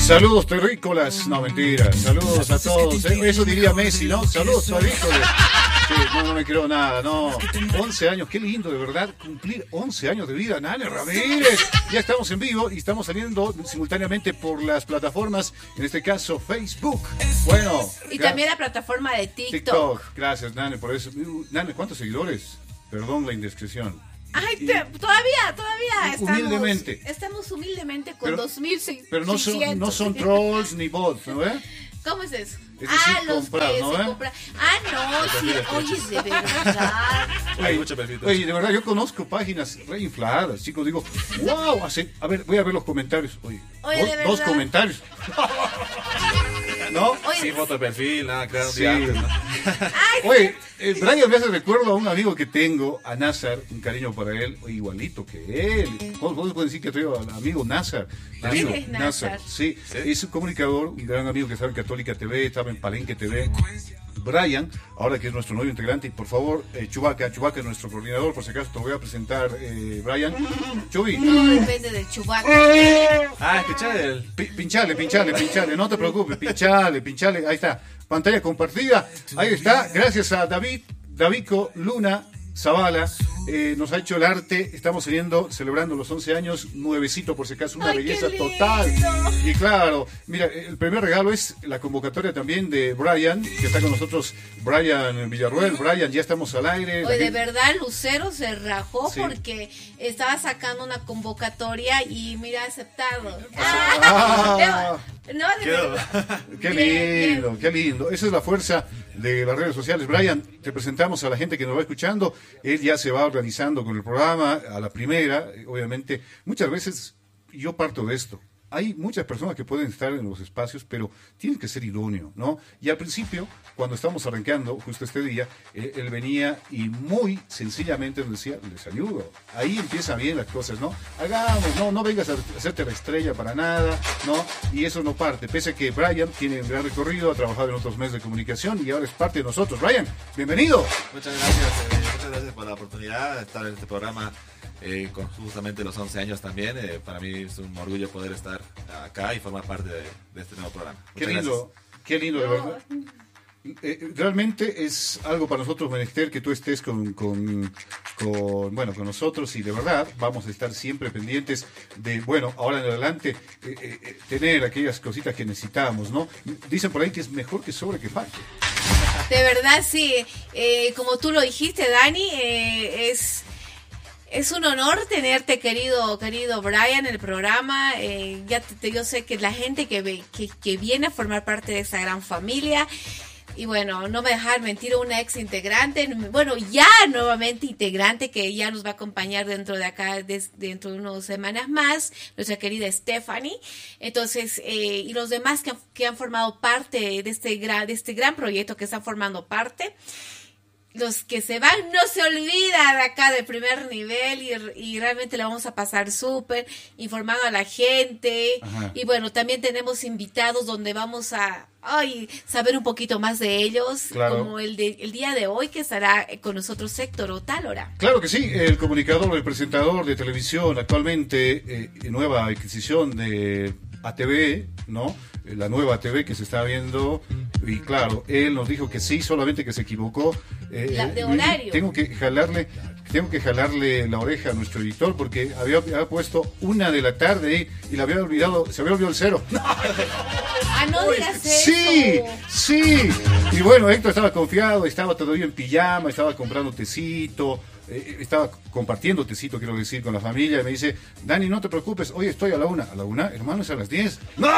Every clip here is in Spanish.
Saludos terrícolas, no mentira, saludos a todos, eso diría Messi, ¿no? Saludos terrícolas. Sí, no me creo nada, no. 11 años, qué lindo de verdad cumplir 11 años de vida, Nane Ramírez. Ya estamos en vivo y estamos saliendo simultáneamente por las plataformas, en este caso Facebook. Bueno. Y también la plataforma de TikTok. Gracias, Nane, por eso. Nane, ¿cuántos seguidores? Perdón la indiscreción. Ay, todavía humildemente. Estamos humildemente con 2.600. Pero no son trolls ni bots, ¿no ves? ¿Cómo es eso? Es decir, los comprar, que ¿no, se compran. No, sí, oye, de verdad. Oye, de verdad, yo conozco páginas reinfladas, chicos, digo, wow, a ver, voy a ver los comentarios. Oye, dos comentarios. ¿No? Oye, sin foto de perfil, nada, claro. Sí. Oye, Brian me hace recuerdo a un amigo que tengo, a Nazar, un cariño para él, igualito que él. ¿Cómo puedo decir que traigo al amigo Nazar? ¿Quién es Nazar? Sí, es un comunicador, un gran amigo que estaba en Católica TV, estaba en Palenque TV. Brian, ahora que es nuestro nuevo integrante, y por favor, Chubaca es nuestro coordinador, por si acaso te voy a presentar, Brian. Chubi. Todo depende del Chubaca. Escuchale. Pinchale, no te preocupes, pinchale, ahí está, pantalla compartida, ahí está, gracias a Davico Luna Zavala, nos ha hecho el arte, estamos celebrando los 11 años, nuevecito por si acaso, una belleza total. Y claro, mira, el primer regalo es la convocatoria también de Brian, que está con nosotros, Brian Villarruel. Brian, ya estamos al aire. Oye, de verdad, Lucero se rajó porque estaba sacando una convocatoria y mira, aceptado. Qué lindo. Esa es la fuerza de las redes sociales. Brian, te presentamos a la gente que nos va escuchando. Él ya se va organizando con el programa a la primera. Obviamente, muchas veces yo parto de esto. Hay muchas personas que pueden estar en los espacios, pero tienen que ser idóneo, ¿no? Y al principio, cuando estamos arrancando, justo este día, él venía y muy sencillamente nos decía, les ayudo. Ahí empiezan bien las cosas, ¿no? Hagamos, no vengas a hacerte la estrella para nada, ¿no? Y eso no parte. Pese a que Brian tiene un gran recorrido, ha trabajado en otros medios de comunicación y ahora es parte de nosotros. Brian, bienvenido. Muchas gracias por la oportunidad de estar en este programa. Con justamente los 11 años también, para mí es un orgullo poder estar acá y formar parte de este nuevo programa. Qué lindo, de verdad. Realmente es algo para nosotros menester que tú estés con nosotros y de verdad vamos a estar siempre pendientes de, ahora en adelante, tener aquellas cositas que necesitamos, ¿no? Dicen por ahí que es mejor que sobre que falte. De verdad, sí. Como tú lo dijiste, Dani, es un honor tenerte, querido Brian, en el programa. Yo sé que la gente que viene a formar parte de esa gran familia. Y bueno, no me dejar mentir, una ex integrante, ya nuevamente integrante que ya nos va a acompañar dentro de unas semanas más, nuestra querida Stephanie. Entonces, y los demás que han formado parte de este gran proyecto que están formando parte. Los que se van, no se olvida de acá de primer nivel y realmente la vamos a pasar súper informando a la gente. Ajá. Y también tenemos invitados donde vamos a saber un poquito más de ellos, claro. Como el día de hoy que estará con nosotros Héctor Otálora. Claro que sí, el comunicador, el presentador de televisión, actualmente nueva adquisición de ATV, ¿no? La nueva ATV que se está viendo, y claro, él nos dijo que sí, solamente que se equivocó. De horario. Tengo que jalarle la oreja a nuestro editor porque había puesto 1 de la tarde y se había olvidado el 0. No digas eso. Sí. Y Héctor estaba confiado, estaba todavía en pijama, estaba comprando tecito. Estaba compartiendo tecito, quiero decir, con la familia, y me dice, Dani, no te preocupes, hoy estoy a la 1. ¿A la 1? Hermano, es a las 10. ¡No!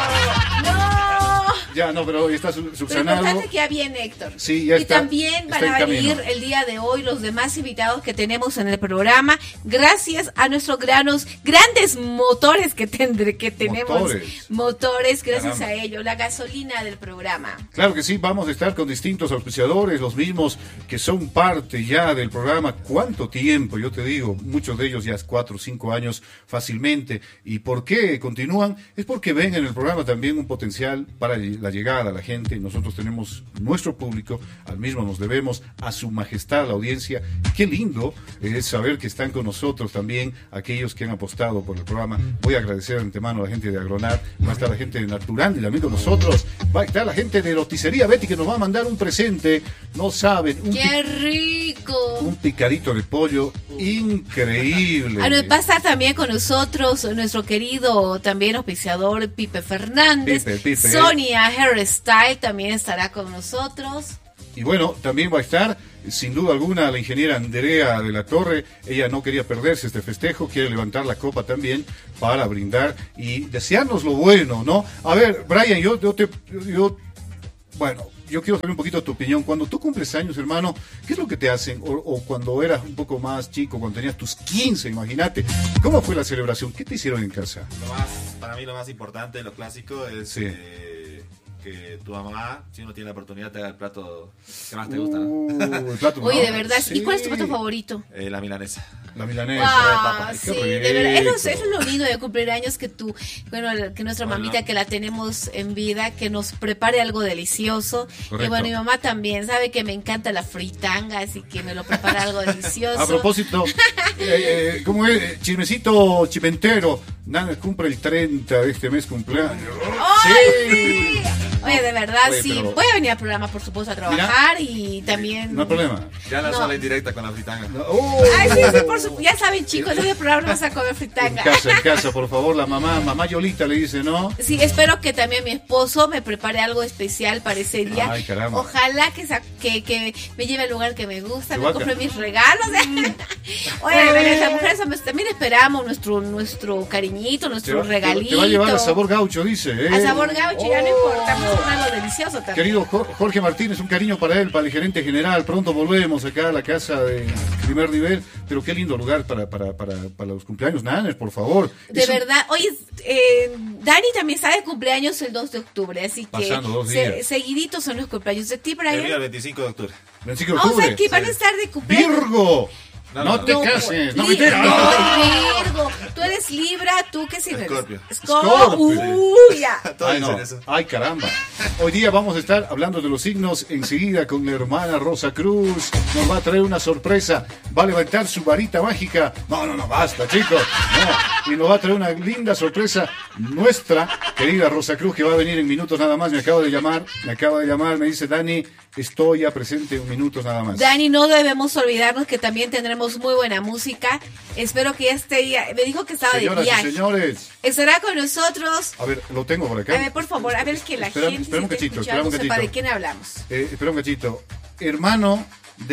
Ya, no, pero hoy está subsanado. Pero importante que ya viene, Héctor. Sí, ya está. Y también van a venir el día de hoy los demás invitados que tenemos en el programa, gracias a nuestros grandes motores que tenemos. Motores, gracias a ello, la gasolina del programa. Claro que sí, vamos a estar con distintos auspiciadores, los mismos que son parte ya del programa. ¿Cuánto tiempo? Yo te digo, muchos de ellos ya 4 o 5 años fácilmente. ¿Y por qué continúan? Es porque ven en el programa también un potencial para la llegada a la gente. Nosotros tenemos nuestro público, al mismo nos debemos, a su majestad la audiencia. Qué lindo es saber que están con nosotros también aquellos que han apostado por el programa. Voy a agradecer de antemano a la gente de Agronar, va a estar la gente de Naturandi también con nosotros, va a estar la gente de Roticería Betty que nos va a mandar un presente, no saben, ¡qué rico! Un picadito de pollo increíble. Va a estar también con nosotros nuestro querido también auspiciador Pipe Fernández. Pipe. Sonia Hairstyle también estará con nosotros. Y bueno, también va a estar, sin duda alguna, la ingeniera Andrea de la Torre. Ella no quería perderse este festejo, quiere levantar la copa también para brindar y desearnos lo bueno, ¿no? A ver, Brian, yo quiero saber un poquito tu opinión. Cuando tú cumples años, hermano, ¿qué es lo que te hacen? O cuando eras un poco más chico, cuando tenías tus 15, imagínate. ¿Cómo fue la celebración? ¿Qué te hicieron en casa? Para mí lo más importante, lo clásico, es Sí. Que tu mamá, si uno tiene la oportunidad, te haga el plato que más te gusta, ¿no? El plato, Oye, ¿no? de verdad. Sí. ¿Y cuál es tu plato favorito? La milanesa. La milanesa. Ah, Ay, sí, qué de verdad, rico. eso es lo lindo de cumplir años, que que nuestra mamita, que la tenemos en vida, que nos prepare algo delicioso. Correcto. Y bueno, mi mamá también sabe que me encanta la fritanga, así que me lo prepara algo delicioso. A propósito, ¿cómo es? Chismecito chimentero. Nada, cumple el 30 de este mes cumpleaños. ¡Ay, sí! Oye, de verdad, Oye, sí. pero- Voy a venir al programa, por supuesto, a trabajar y también... No hay problema. Ya lanzó No. la indirecta con la fritanga. Ay, sí, por supuesto. Ya saben, chicos, en el programa vamos a comer En fritanga. casa, por favor, la mamá Yolita le dice, ¿no? Sí, espero que también mi esposo me prepare algo especial para ese día. Ay, caramba. Ojalá que me lleve al lugar que me gusta, Te me va a compre mis regalos. Oye, las mujeres también esperamos nuestro cariñito, nuestro regalito. Te va a llevar a Sabor Gaucho, dice. A Sabor Gaucho, ya no importa, vamos a Oh. comer algo delicioso también. Querido Jorge Martínez, un cariño para él, para el gerente general. Pronto volvemos acá a la casa de primer nivel. Pero qué lindo lugar para los cumpleaños, Nanes, por favor. De Es un- verdad, oye, Dani también está de cumpleaños el 2 de octubre, así que Pasando 2 días. seguiditos son los cumpleaños de ti, El mío el Brian. 25 de octubre. 25 de O sea, octubre. que van a estar de cumpleaños. ¡Virgo! No, No no, te no. cases, no me Li- enteras. no, Virgo. Tú eres Libra, ¿tú qué signo eres? Escorpio. Escorpio. Ya. Todos Ay, no. dicen eso. Ay, caramba. Hoy día vamos a estar hablando de los signos enseguida con la hermana Rosa Cruz. Nos va a traer una sorpresa. Va a levantar su varita mágica. No, basta, chicos. No. Y nos va a traer una linda sorpresa nuestra querida Rosa Cruz, que va a venir en minutos nada más. Me acaba de llamar, me dice, Dani, estoy ya presente en minutos nada más. Dani, no debemos olvidarnos que también tendremos muy buena música. Espero que me dijo que estaba Señoras de y viaje. señores, Estará con nosotros. a ver, lo tengo por acá. A ver, por favor, a ver que la Espera gente un que cachito, esté espera un escuchando sepa cachito. de quién hablamos. Espera un cachito. Hermano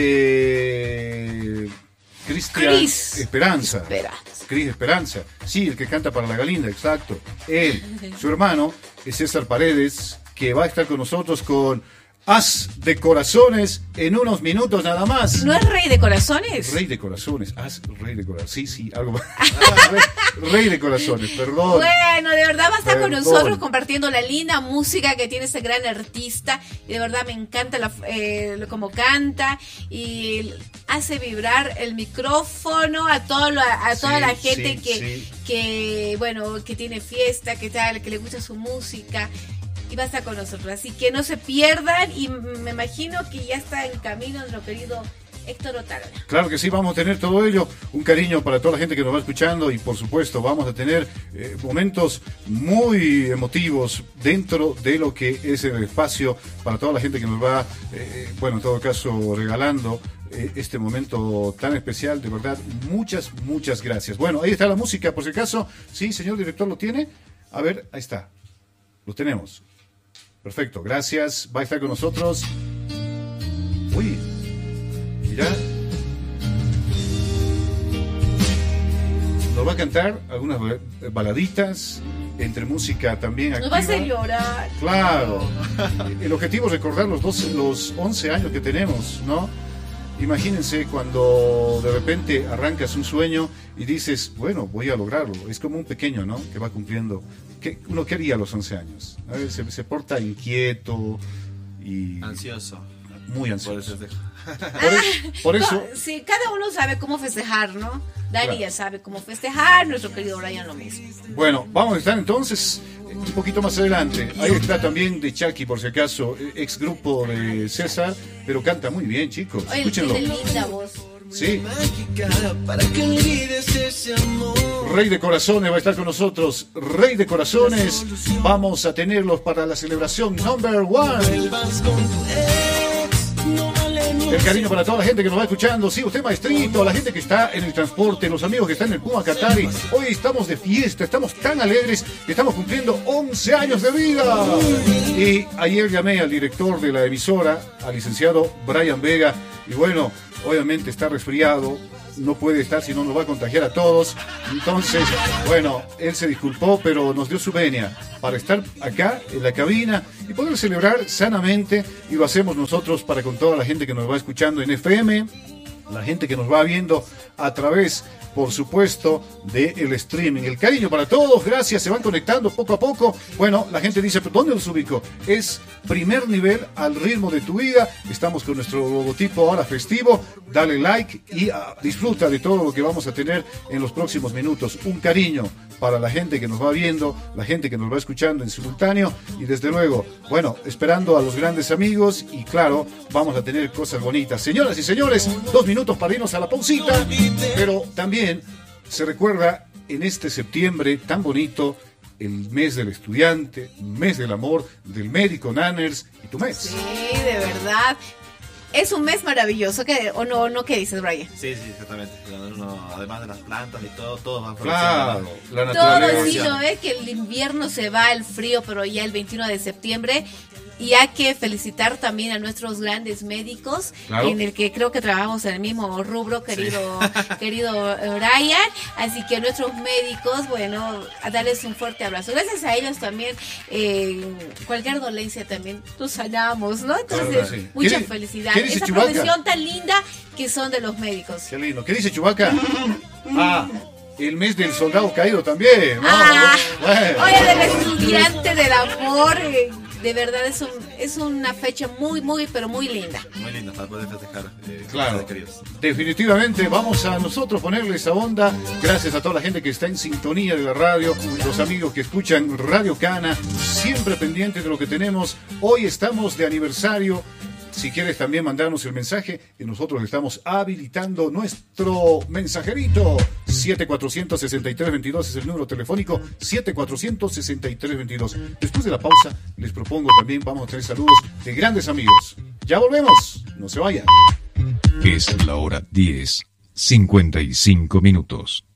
de Cristian Cris Esperanza. Esperanza. Cris Esperanza. Sí, el que canta para la Galinda, exacto. Él. Su hermano es César Paredes, que va a estar con nosotros con As de Corazones en unos minutos nada más. ¿No es Rey de Corazones? Rey de Corazones. Rey de Corazones. Sí, algo más. Rey de Corazones, perdón. Bueno, de verdad va a estar con Perdón. nosotros compartiendo la linda música que tiene ese gran artista. Y de verdad me encanta cómo canta y hace vibrar el micrófono a toda la Sí, gente sí. que tiene fiesta, que le gusta su música. Y va a estar con nosotros, así que no se pierdan. Y me imagino que ya está en camino nuestro querido Héctor Otárola. Claro que sí, vamos a tener todo ello, un cariño para toda la gente que nos va escuchando y por supuesto vamos a tener momentos muy emotivos dentro de lo que es el espacio para toda la gente que nos va, en todo caso, regalando este momento tan especial. De verdad, muchas gracias. Bueno, ahí está la música, por si acaso. Sí, señor director, ¿lo tiene? A ver, ahí está. Lo tenemos. Perfecto, gracias. Va a estar con nosotros. Uy, mira. Nos va a cantar algunas baladitas, entre música también activa. Nos va a hacer llorar. Claro. El objetivo es recordar los 11 años que tenemos, ¿no? Imagínense cuando de repente arrancas un sueño y dices, bueno, voy a lograrlo. Es como un pequeño, ¿no? Que va cumpliendo. ¿Uno qué haría a los 11 años? A ver, se porta inquieto y... Ansioso. Muy Por ansioso. eso Por eso... No, sí, cada uno sabe cómo festejar, ¿no? Dani Claro. ya sabe cómo festejar, nuestro querido Brian lo mismo. Bueno, vamos a estar entonces un poquito más adelante. Ahí está también de Chucky, por si acaso, ex grupo de César, pero canta muy bien, chicos. Oye, Escúchenlo. tiene linda voz. Sí. Rey de Corazones va a estar con nosotros. Rey de Corazones, vamos a tenerlos para la celebración number 1. El cariño para toda la gente que nos va escuchando. Sí, usted maestrito, la gente que está en el transporte, los amigos que están en el Puma Qatari. Hoy estamos de fiesta, estamos tan alegres que estamos cumpliendo 11 años de vida. Y ayer llamé al director de la emisora, al licenciado Brian Vega, y bueno, obviamente está resfriado, no puede estar, si no nos va a contagiar a todos. Entonces, bueno, él se disculpó, pero nos dio su venia para estar acá en la cabina y poder celebrar sanamente, y lo hacemos nosotros para con toda la gente que nos va escuchando en FM, la gente que nos va viendo a través, por supuesto, del streaming. El cariño para todos, gracias, se van conectando poco a poco. Bueno, la gente dice, ¿pero dónde los ubico? Es primer nivel, al ritmo de tu vida. Estamos con nuestro logotipo ahora festivo. Dale like y disfruta de todo lo que vamos a tener en los próximos minutos. Un cariño para la gente que nos va viendo, la gente que nos va escuchando en simultáneo, y desde luego, bueno, esperando a los grandes amigos, y claro, vamos a tener cosas bonitas. Señoras y señores, 2 minutos para irnos a la pausita, pero también se recuerda en este septiembre tan bonito el mes del estudiante, mes del amor, del médico Nanners y tu mes. Sí, de verdad. Es un mes maravilloso, ¿o no? ¿Qué dices, Brian? Sí, exactamente. Además de las plantas y todo va Claro, la naturaleza. naturaleza. Todo, sí, lo ve que el invierno se va, el frío, pero ya el 21 de septiembre. Y hay que felicitar también a nuestros grandes médicos, claro, en el que creo que trabajamos en el mismo rubro, querido Brian. Así que a nuestros médicos, bueno, a darles un fuerte abrazo. Gracias a ellos también, cualquier dolencia también nos sanamos, ¿no? Entonces, claro, sí. muchas felicidades. ¿Qué dice Esa Chewbacca? profesión tan linda que son de los médicos. Qué lindo. ¿Qué dice Chewbacca? El mes del soldado caído también, ¿no? Bueno. Oye, del estudiante del amor, de verdad es una fecha muy, pero muy linda. Muy linda para poder festejar. Claro, queridos. Definitivamente vamos a nosotros ponerle esa onda. Gracias a toda la gente que está en sintonía de la radio, los amigos que escuchan Radio Cana, siempre pendientes de lo que tenemos. Hoy estamos de aniversario. Si quieres también mandarnos el mensaje, y nosotros estamos habilitando nuestro mensajerito. 7400-6322 es el número telefónico, 7400-6322. Después de la pausa, les propongo también, vamos a tener saludos de grandes amigos. Ya volvemos, no se vayan. Es la hora 10:55.